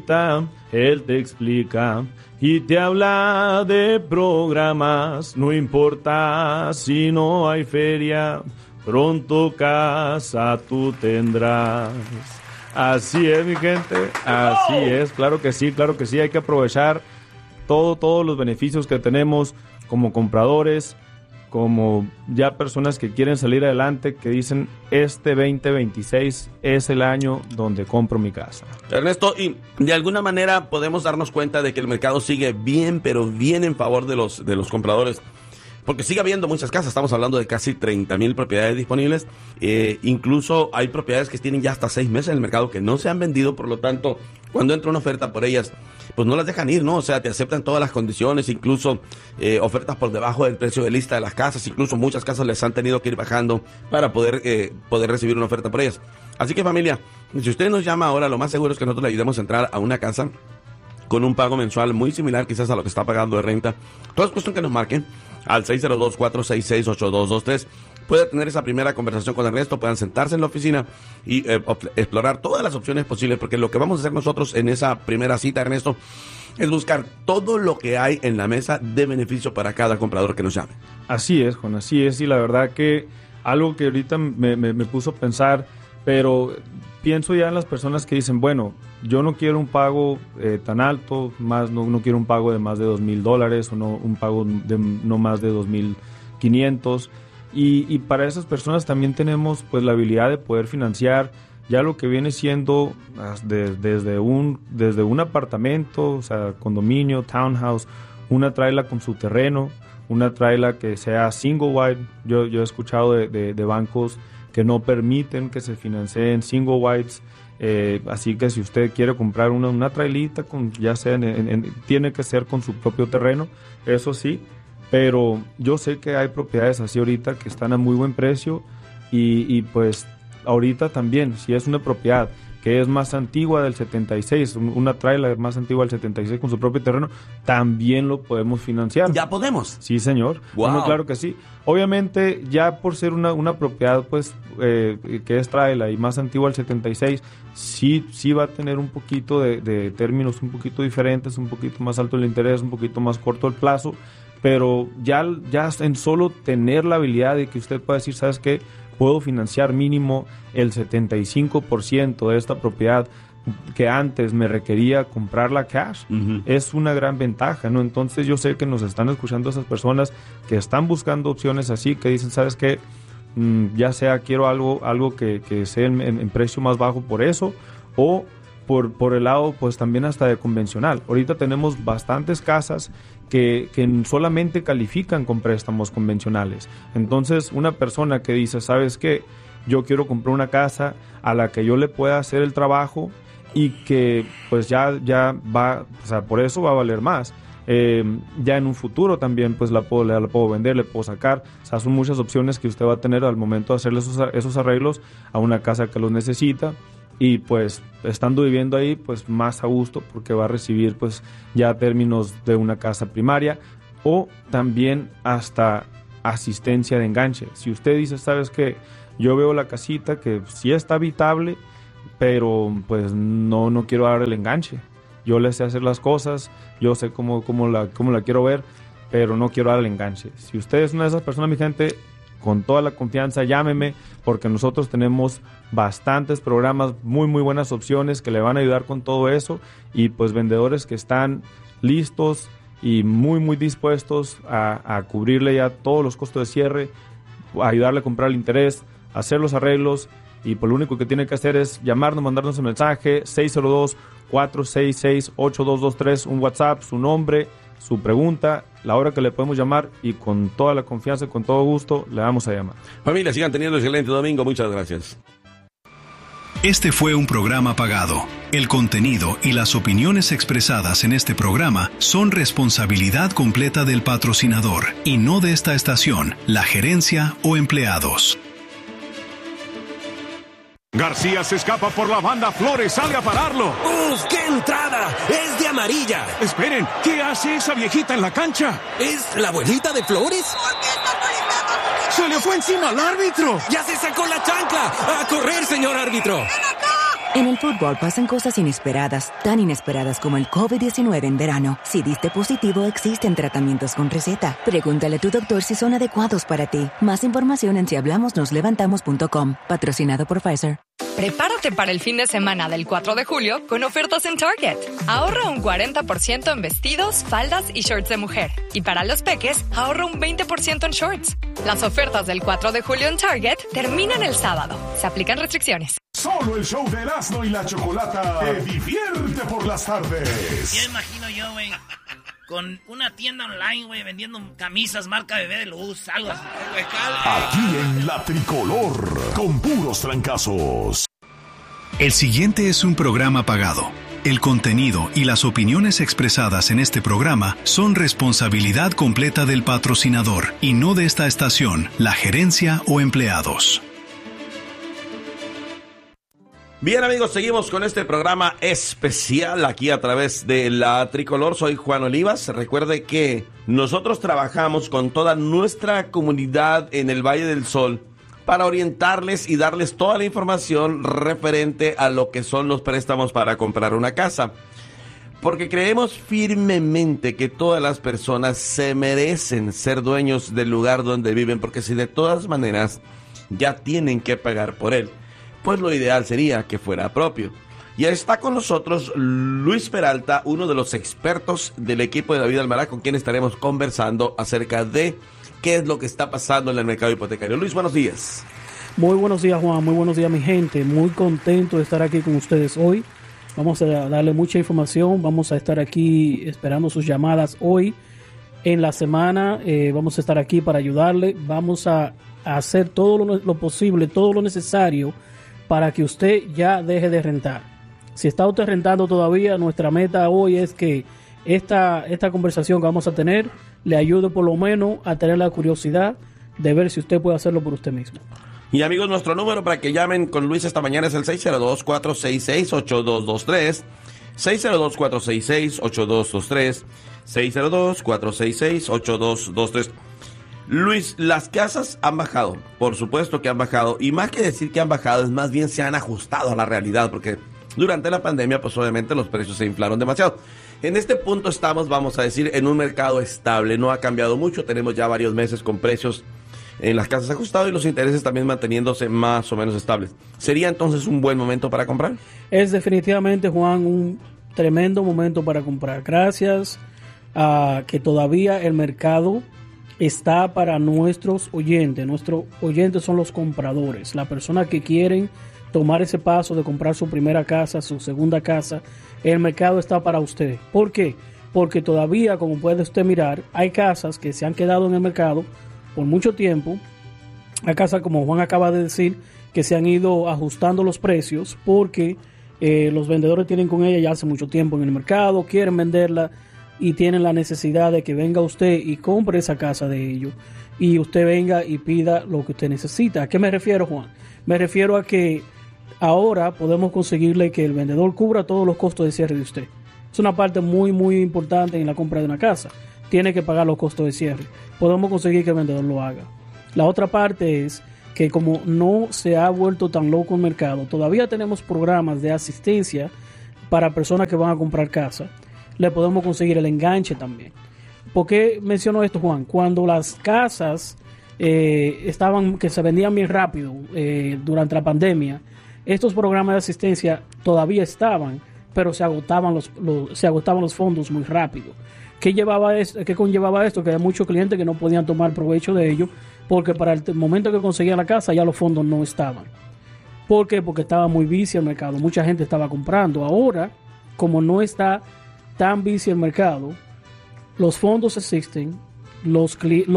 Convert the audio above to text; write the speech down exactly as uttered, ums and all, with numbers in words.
Él te explica y te habla de programas. No importa si no hay feria, pronto casa tú tendrás. Así es, mi gente, así es, claro que sí, claro que sí. Hay que aprovechar todo, todos los beneficios que tenemos como compradores, como ya personas que quieren salir adelante, que dicen, este veinte veintiséis es el año donde compro mi casa. Ernesto, y de alguna manera podemos darnos cuenta de que el mercado sigue bien, pero bien en favor de los, de los compradores, porque sigue habiendo muchas casas. Estamos hablando de casi treinta mil propiedades disponibles, eh, incluso hay propiedades que tienen ya hasta seis meses en el mercado que no se han vendido, por lo tanto, cuando entra una oferta por ellas, pues no las dejan ir, ¿no? O sea, te aceptan todas las condiciones, incluso eh, ofertas por debajo del precio de lista de las casas, incluso muchas casas les han tenido que ir bajando para poder, eh, poder recibir una oferta por ellas. Así que, familia, si usted nos llama ahora, lo más seguro es que nosotros le ayudemos a entrar a una casa con un pago mensual muy similar quizás a lo que está pagando de renta. Todo es cuestión que nos marquen al seis cero dos, cuatro seis seis, ocho dos dos tres. Puede tener esa primera conversación con Ernesto, puedan sentarse en la oficina y eh, explorar todas las opciones posibles, porque lo que vamos a hacer nosotros en esa primera cita, Ernesto, es buscar todo lo que hay en la mesa de beneficio para cada comprador que nos llame. Así es, Juan, así es, y la verdad que algo que ahorita me, me, me puso a pensar, pero pienso ya en las personas que dicen, bueno, yo no quiero un pago eh, tan alto, más no, no quiero un pago de más de dos mil dólares o no, un pago de no más de dos mil quinientos. Y, y para esas personas también tenemos pues la habilidad de poder financiar ya lo que viene siendo de, desde, un, desde un apartamento, o sea, condominio, townhouse, una traila con su terreno, una traila que sea single wide. Yo, yo he escuchado de, de, de bancos que no permiten que se financien single wides, eh, así que si usted quiere comprar una, una trailita, con, ya sea en, en, en, tiene que ser con su propio terreno, eso sí. Pero yo sé que hay propiedades así ahorita que están a muy buen precio y, y pues ahorita también, si es una propiedad que es más antigua del setenta y seis, una trailer más antigua del setenta y seis con su propio terreno, también lo podemos financiar. ¿Ya podemos? Sí, señor. Wow. Bueno, claro que sí. Obviamente, ya por ser una, una propiedad pues eh, que es trailer y más antigua del setenta y seis, sí, sí va a tener un poquito de, de términos un poquito diferentes, un poquito más alto el interés, un poquito más corto el plazo, pero ya, ya en solo tener la habilidad de que usted pueda decir, ¿sabes qué? Puedo financiar mínimo el setenta y cinco por ciento de esta propiedad que antes me requería comprarla cash, uh-huh. Es una gran ventaja, ¿no? Entonces yo sé que nos están escuchando esas personas que están buscando opciones así, que dicen, ¿sabes qué? Mm, ya sea quiero algo, algo que, que sea en, en, en precio más bajo por eso, o por, por el lado pues también hasta de convencional. Ahorita tenemos bastantes casas que, que solamente califican con préstamos convencionales. Entonces una persona que dice, ¿sabes qué? Yo quiero comprar una casa a la que yo le pueda hacer el trabajo y que pues ya, ya va, o sea, por eso va a valer más. Eh, ya en un futuro también pues la puedo, la, la puedo vender, le puedo sacar. O sea, son muchas opciones que usted va a tener al momento de hacerle esos, esos arreglos a una casa que los necesita. Y pues estando viviendo ahí pues más a gusto, porque va a recibir pues ya términos de una casa primaria o también hasta asistencia de enganche. Si usted dice, ¿sabes qué? Yo veo la casita que sí está habitable, pero pues no, no quiero dar el enganche. Yo le sé hacer las cosas, yo sé cómo, cómo, la, cómo la quiero ver, pero no quiero dar el enganche. Si usted es una de esas personas, mi gente, con toda la confianza, llámeme, porque nosotros tenemos bastantes programas, muy, muy buenas opciones que le van a ayudar con todo eso, y pues vendedores que están listos y muy, muy dispuestos a, a cubrirle ya todos los costos de cierre, a ayudarle a comprar el interés, hacer los arreglos, y pues lo único que tiene que hacer es llamarnos, mandarnos un mensaje, seis cero dos, cuatro seis seis, ocho dos dos tres, un WhatsApp, su nombre, su pregunta, la hora que le podemos llamar, y con toda la confianza y con todo gusto le vamos a llamar. Familia, sigan teniendo un excelente domingo. Muchas gracias. Este fue un programa pagado. El contenido y las opiniones expresadas en este programa son responsabilidad completa del patrocinador y no de esta estación, la gerencia o empleados. García se escapa por la banda, Flores sale a pararlo. ¡Uf, qué entrada! ¡Es de amarilla! Esperen, ¿qué hace esa viejita en la cancha? ¿Es la abuelita de Flores? ¡Se le fue encima al árbitro! ¡Ya se sacó la chancla! ¡A correr, señor árbitro! ¡Ven acá! En el fútbol pasan cosas inesperadas, tan inesperadas como el covid diecinueve en verano. Si diste positivo, existen tratamientos con receta. Pregúntale a tu doctor si son adecuados para ti. Más información en si hablamos nos levantamos punto com. Patrocinado por Pfizer. Prepárate para el fin de semana del cuatro de julio con ofertas en Target. Ahorra un cuarenta por ciento en vestidos, faldas y shorts de mujer. Y para los peques, ahorra un veinte por ciento en shorts. Las ofertas del cuatro de julio en Target terminan el sábado. Se aplican restricciones. Solo el show de Erasmo y la Chocolata te divierte por las tardes. Ya imagino yo, güey, con una tienda online, güey, vendiendo camisas marca Bebé de Luz, algo así. Aquí en La Tricolor, con puros trancazos. El siguiente es un programa pagado. El contenido y las opiniones expresadas en este programa son responsabilidad completa del patrocinador y no de esta estación, la gerencia o empleados. Bien, amigos, seguimos con este programa especial aquí a través de La Tricolor. Soy Juan Olivas. Recuerde que nosotros trabajamos con toda nuestra comunidad en el Valle del Sol para orientarles y darles toda la información referente a lo que son los préstamos para comprar una casa. Porque creemos firmemente que todas las personas se merecen ser dueños del lugar donde viven, porque si de todas maneras ya tienen que pagar por él, pues lo ideal sería que fuera propio. Y está con nosotros Luis Peralta, uno de los expertos del equipo de David Almará, con quien estaremos conversando acerca de qué es lo que está pasando en el mercado hipotecario. Luis, buenos días. Muy buenos días, Juan, muy buenos días, mi gente. Muy contento de estar aquí con ustedes hoy. Vamos a darle mucha información, vamos a estar aquí esperando sus llamadas hoy. En la semana eh, vamos a estar aquí para ayudarle. Vamos a, a hacer todo lo, lo posible, todo lo necesario para que usted ya deje de rentar. Si está usted rentando todavía, nuestra meta hoy es que esta, esta conversación que vamos a tener le ayude por lo menos a tener la curiosidad de ver si usted puede hacerlo por usted mismo. Y amigos, nuestro número para que llamen con Luis esta mañana es el seis cero dos, cuatro seis seis, ocho dos dos tres, seis cero dos, cuatro seis seis, ocho dos dos tres, seis cero dos, cuatro seis seis, ocho dos dos tres. Luis, las casas han bajado, por supuesto que han bajado, y más que decir que han bajado, es más bien se han ajustado a la realidad, porque durante la pandemia, pues obviamente los precios se inflaron demasiado. En este punto estamos, vamos a decir, en un mercado estable, no ha cambiado mucho, tenemos ya varios meses con precios en las casas ajustados y los intereses también manteniéndose más o menos estables. ¿Sería entonces un buen momento para comprar? Es definitivamente, Juan, un tremendo momento para comprar. Gracias a que todavía el mercado está para nuestros oyentes. Nuestros oyentes son los compradores, las personas que quieren tomar ese paso de comprar su primera casa, su segunda casa. El mercado está para usted. ¿Por qué? Porque todavía, como puede usted mirar, hay casas que se han quedado en el mercado por mucho tiempo. Hay casas, como Juan acaba de decir, que se han ido ajustando los precios porque eh, los vendedores tienen con ella ya hace mucho tiempo en el mercado, quieren venderla y tienen la necesidad de que venga usted y compre esa casa de ellos y usted venga y pida lo que usted necesita. ¿A qué me refiero, Juan? Me refiero a que ahora podemos conseguirle que el vendedor cubra todos los costos de cierre de usted. Es una parte muy, muy importante en la compra de una casa. Tiene que pagar los costos de cierre. Podemos conseguir que el vendedor lo haga. La otra parte es que como no se ha vuelto tan loco el mercado, todavía tenemos programas de asistencia para personas que van a comprar casa. Le podemos conseguir el enganche también. ¿Por qué menciono esto, Juan? Cuando las casas eh, estaban, que se vendían bien rápido eh, durante la pandemia, estos programas de asistencia todavía estaban, pero se agotaban los, los, se agotaban los fondos muy rápido. ¿Qué llevaba esto? ¿Qué conllevaba esto? Que hay muchos clientes que no podían tomar provecho de ello, porque para el momento que conseguían la casa ya los fondos no estaban. ¿Por qué? Porque estaba muy vicio el mercado. Mucha gente estaba comprando. Ahora, como no está tan vicio el mercado, los fondos existen, los, los